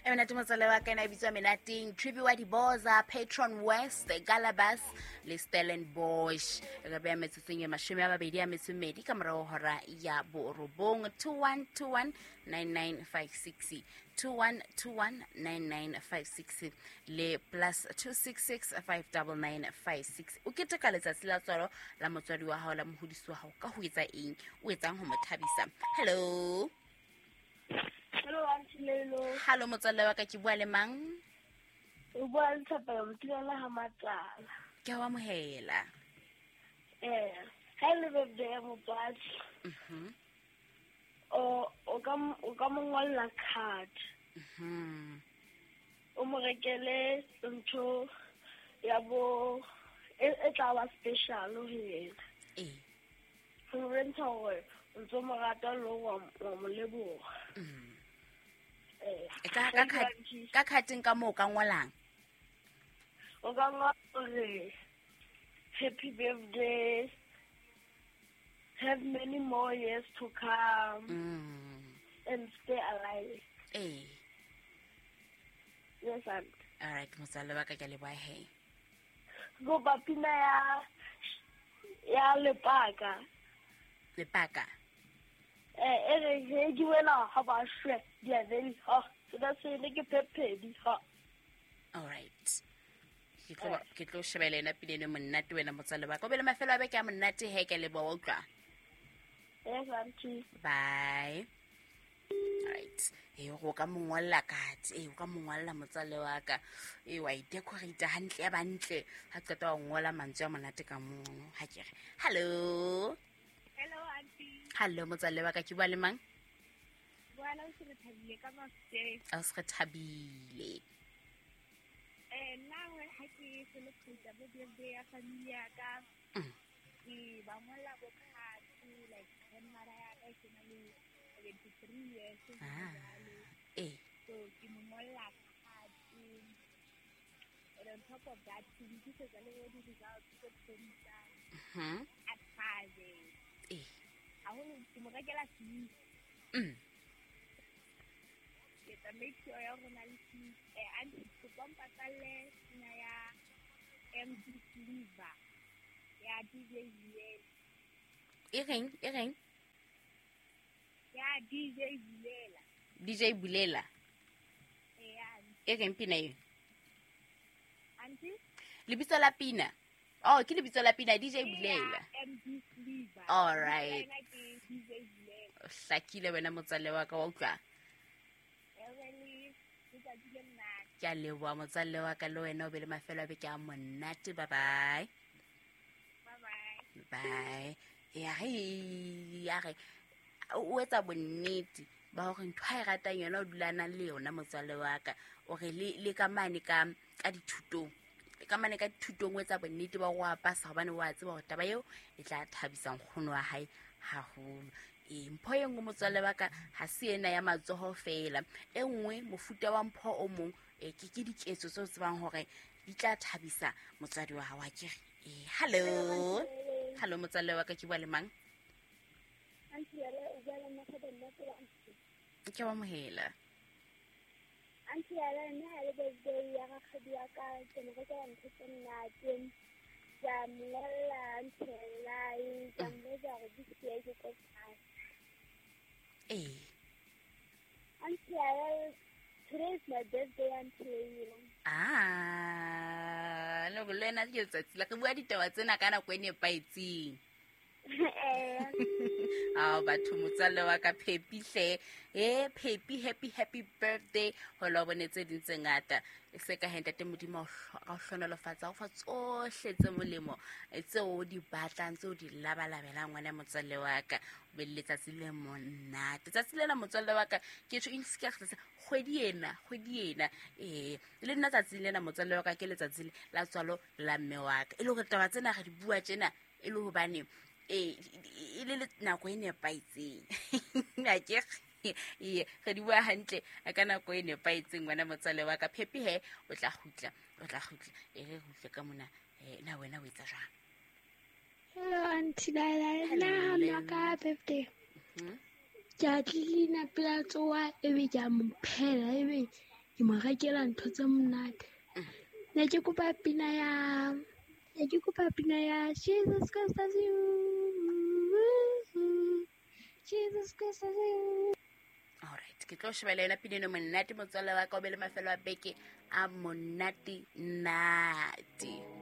Menate motswalle wa ka ena bitswa Menateng Tribi wa Diboza Patron West Galabas le Stellenbosch ka beya metsotsong e 22 ka morao hora ya borobong 21219956 21219956 le +2665995 o keteka letsatsi la tswalo la motswadi wa hao la mohodisi wa hao ka ho etsa eng o etsang ho mo thabisa. Hello Auntie Lelo. Hello motswalle wa ka ke bua le mang? O bua le Thapelo Motlela ha Matlala. Ke wa mohela. Ha le birthday ya motswadi. O ka mo ngolla card. O mo rekele ntho ya bo e tla ba special ho yena. Ho renta hore o ntso mo rata lo wa mo leboha. Ka khating ka mo ka ngolang o ka ngola happy birthday, have many more years to come, and stay alive. Yes, aunt. All right, motswalle wa ka ke leboha he. Go bapina ya lepaka he di wena ha ba shwe di a very hot so that's why ke pepedi ha. All right, ke tlo shebelena pile ne monnate wena motswalle wa ka o be le mafelo a be ke a monnate he ke leboha wa utlwa. Yes, auntie. Bye. All right, go ka mongolla kati o ka mongolla motswalle wa ka wa idecorate hantle ya bantle ha qeta wa ngola mantswe a monate ka mono ha ke re hello Auntie. Hello motswalle wa ka ke bua le mang? Bona o se thabile ka mafse. A se thabile. Now ha ke celebrate the birthday ya family ya ka. Ke ba mola bo khati like mara ya ka ke na le 23 years. So ke mo mola khati. And on top of that, ke ditse tsa le di results tse tsentsa. At 5. I want to mo rekela tea. Ke make sure ya rona le tea. And to pompa tale na ya MD Sliver. Ya DJ Vilela. Ireng? Ya DJ Vilela. DJ Bulela. Ireng pina yo. Auntie? Lebitso la pina. Oh, ke lebitso la pina DJ Bulela. MD Sliver. All right. DJ Vilela. Hlakile wena motswalle wa ka wa utlwa. Ke a leboha motswalle wa ka le wena o be le mafelo a be ke a monate. Bye bye. Bye. Ya re o etsa bonnete ba hore ntho ha e ratang yona o dulana le yona motswalle wa ka o re le ka mane ka dithutong o etsa bonnete ba go apasa hobane wa tseba hore taba eo e tla thabisa nkgono wa hae haholo. Mpho e nngwe motswalle wa ka ha se ena ya matsoho fela, e nngwe mofuta wa mpho o mong ke diketso tse o tsebang hore di tla thabisa motswadi wa hao. Ke hello motswalle wa ka ke bua le mang? Ke wa mohela. Auntie ala nna ha le birthday ya rakgadi ya ka ke mo rekela ntho tse nnate tsa mmolella nthelai tsa mmotsa gore di se ke ko tsaya. Auntie ala today is my birthday, Auntie. No go lena ke tsatsi la ke bua ditaba tsena ka nako e nepaetseng. Batho motswalle wa ka Phepihle Phepi happy birthday ho lo bonetse dintse ngata e se ka hentate modimo a hlonolofatsa go fa tsohle tse molemo tse o di batlang tse o di labalabelang ngwana motswalle wa ka be le letsatsi le monate tsatsi lena motswalle wa ka ke tshwe inskagtsa kgwedi ena le nna tsatsi lena motswalle wa ka ke letsatsi la tswalo la mme wa ka e le go taba tsena ga di bua tsena e le ho bane e le nako e nepaetseng a ke ge di bua hantle ka nako e nepaetseng ngwana motswalle wa ka Phepi he o tla gutla e re hutle ka mona na wena o etsa jang? Hello Auntie Lala, na ka birthday. Ke a tlilina pela tsoa e be ke a mo phela e be ke mo rekela ntho tse monate. Ne ke kopa pina ya Jesus Christ as you, Jesus Christ as you. Alright, ke tlo shebela yona pina eno monate motswalle wa ka o be le mafelo a beke a monate nate.